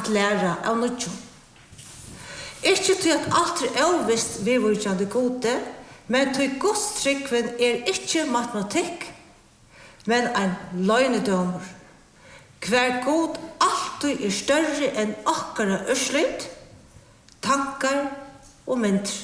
at læra av nødjo. Ikke til at alt avvist vidvurkjande gode, men til godstrykven ikke matematikk, men en løgnedømmer. Hver god alltid større enn akkara ørslut, tankar og mynder.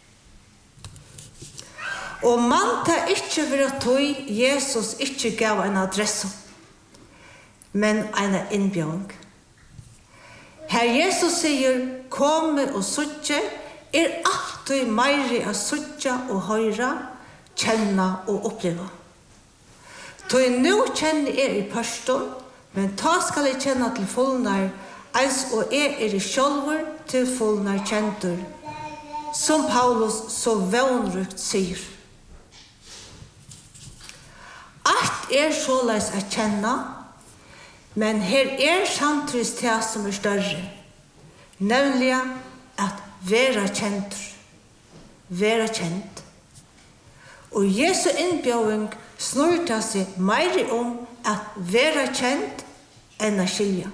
Og man tar ikke for at Jesus ikke gav en adresse, men en innbjørning. Her Jesus sier, komme og suttje, alltid meiri å suttje og høyre, kjenne og oppleve. Tøy nå kjenner I person, men ta skal jeg kjenne til fullnær, eins og I sjølver til fullnær kjentur, som Paulus så vånrukt sier. Alt såleis å kjenne, men her samtidig det som større, nemlig at være kjent. Være kjent. Og Jesu innbjøring snurta seg mer om at være kjent enn å skilja.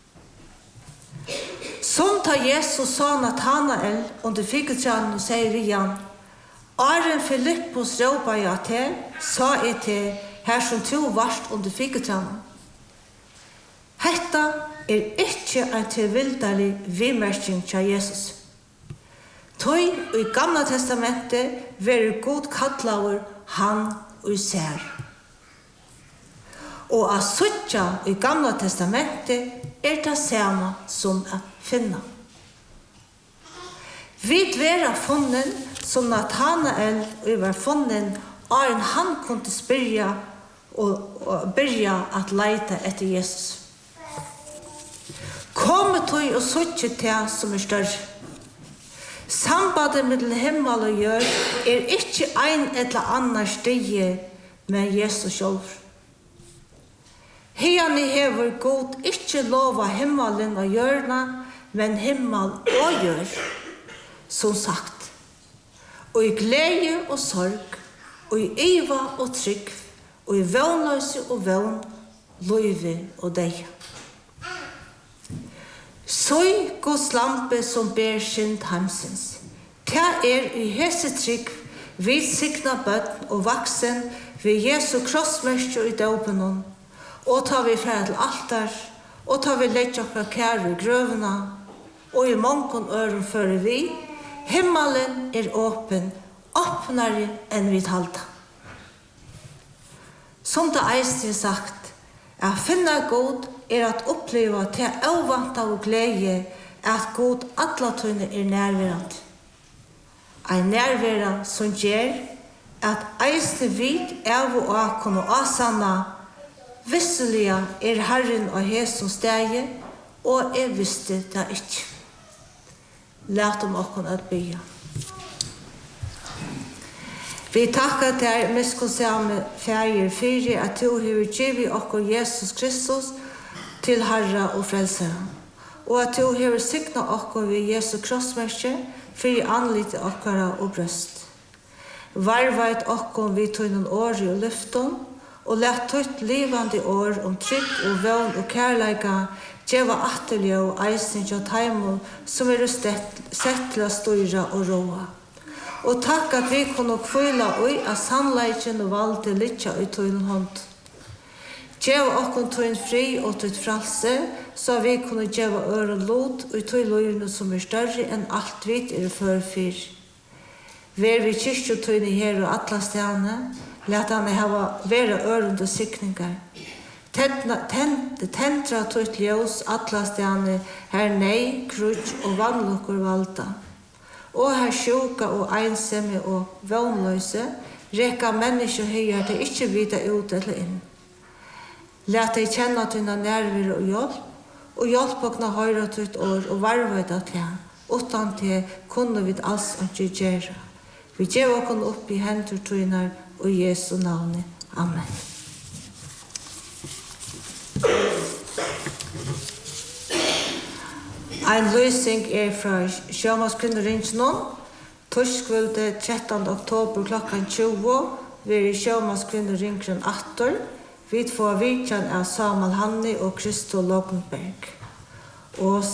Som da Jesus sa Nathanael under figurtranen og sier igjen, Aren Filippus råpa jeg til, sa jeg til, her som to varst under figurtranen. Hetta ikke en tilvildalig vimerking til Jesus. Tøy I Gamla testamentet verer god kattlaver han og ser. Og å suttja I Gamla testamentet det samme som å finne. Vi vera funnen som Nathanael var funnen og han kunne spyrja og byrja at leita etter Jesus. Kom tøy og suttje til som større. Sambandet mellom himmel og jord ikke en eller annen stige med Jesus selv. Herne hever god ikke lova himmelen og jordna, men himmel og jord, som sagt. Og I glede og sorg, og I iva og trygg, og I vånløse og vån, løyve og deg. Søy Guds lampe som ber synd hamsens. Ta I hese trygg, vi signa bøtten og vaksen, vi Jesu krossmerke I døpenon, og ta vi fra til altar, og ta vi lett okra kære I grøvene, og I mongon øren fører vi, himmelen åpen, åpnare enn vi talta. Som det eisne sagt, å finne god at oppleva til ovanta og glede at god atlatøyne nærværende. En nærværa som gjør at eisne vid av og akon og asanna visselige Herren og Hesun stegi og visste det ikke. Lät om okon at bya. Vi takkar til miskonsamme færger fyrir at du har givet okkur Jesus Kristus til Herre og Frelsere, og at du har signet okkur ved Jesu krossmerke for anlite okkara og brøst. Varveit okkur vi tøynen år og lyfton, og lett tøyt livande år om trygg og vøn og kærleika djeva atterlige og eisning og taimon som sett til å styra og råa. Og takk at vi kunne kvila ui av sannleiken og valde litja I tøynen hånd. Djeva okkon tøyn fri og tøyt fralse, så vi kunne djeva øren lot og tøy løyene som større enn alt vidt førfyr. Ver vi kyrkjo tøyne her og atlastjane, leta meg hava vera øren og sikningar. Tendra tøyt ljós atlastjane her nei, krutsk og vannlokkur valda. Og her sjuka og einsamme og vånløse reka mennesker høyere til ikke vite ut eller inn. Lät deg kjenne dine nerver og hjelp okna høyre til et år og varve det til han. Utan til kunne vi alls ikke gjøre. Vi gjør okna opp I hendur tøyner og Jesu navn. Amen. En løsning fra Sjømannskvinneringen, torskvelde 13. oktober klokken 20, vi Sjømannskvinneringen 18. Vi får vidtjen av Samuel Hanni og Kristo Logenberg. Og